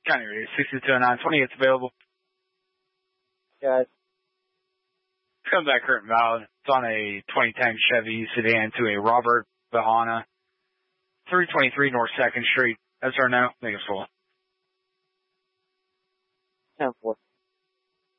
County Radio 620920, it's available. Guys. It's coming back current valid. It's on a 2010 Chevy sedan to a Robert Bahana, 323 North 2nd Street. That's our no. Make it full. 10-4.